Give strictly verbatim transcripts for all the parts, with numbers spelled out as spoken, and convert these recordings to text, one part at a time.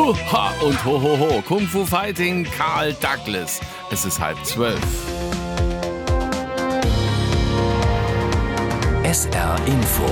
Huha und hohoho, Kung Fu Fighting, Carl Douglas. Es ist halb zwölf. S R Info.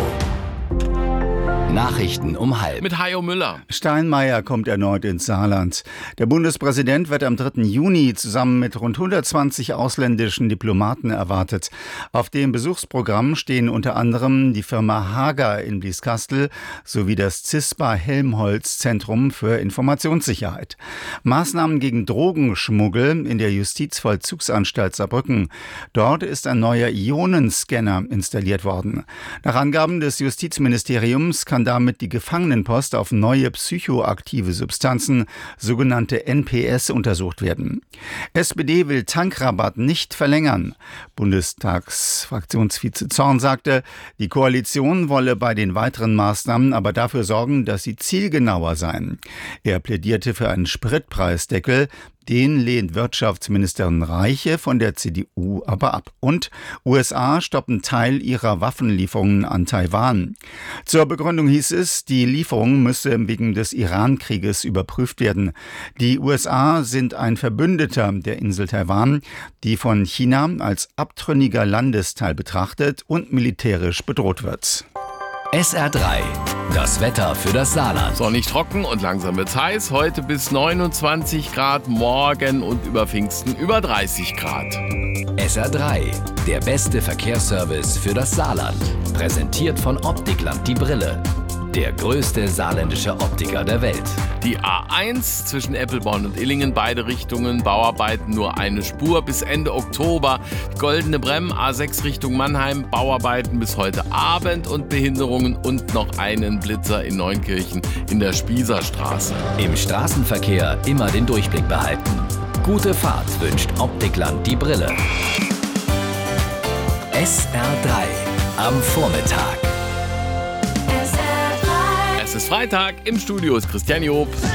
Nachrichten um halb. Mit Hajo Müller. Steinmeier kommt erneut ins Saarland. Der Bundespräsident wird am dritten Juni zusammen mit rund hundertzwanzig ausländischen Diplomaten erwartet. Auf dem Besuchsprogramm stehen unter anderem die Firma Hager in Blieskastel sowie das CISPA Helmholtz Zentrum für Informationssicherheit. Maßnahmen gegen Drogenschmuggel in der Justizvollzugsanstalt Saarbrücken. Dort ist ein neuer Ionenscanner installiert worden. Nach Angaben des Justizministeriums kann damit die Gefangenenpost auf neue psychoaktive Substanzen, sogenannte N P S, untersucht werden. S P D will Tankrabatt nicht verlängern. Bundestagsfraktionsvize Zorn sagte, die Koalition wolle bei den weiteren Maßnahmen aber dafür sorgen, dass sie zielgenauer seien. Er plädierte für einen Spritpreisdeckel. Den lehnt Wirtschaftsministerin Reiche von der C D U aber ab. Und U S A stoppen Teil ihrer Waffenlieferungen an Taiwan. Zur Begründung hieß es, die Lieferung müsse wegen des Iran-Krieges überprüft werden. Die U S A sind ein Verbündeter der Insel Taiwan, die von China als abtrünniger Landesteil betrachtet und militärisch bedroht wird. S R drei. Das Wetter für das Saarland. Sonnig trocken und langsam wird's heiß. Heute bis neunundzwanzig Grad, morgen und über Pfingsten über dreißig Grad. S R drei. Der beste Verkehrsservice für das Saarland. Präsentiert von Optikland die Brille. Der größte saarländische Optiker der Welt. Die A eins zwischen Eppelborn und Illingen, beide Richtungen, Bauarbeiten nur eine Spur bis Ende Oktober. Goldene Bremm, A sechs Richtung Mannheim, Bauarbeiten bis heute Abend und Behinderungen und noch einen Blitzer in Neunkirchen in der Spießerstraße. Im Straßenverkehr immer den Durchblick behalten. Gute Fahrt wünscht Optikland die Brille. S R drei am Vormittag. Es ist Freitag, im Studio ist Christian Job.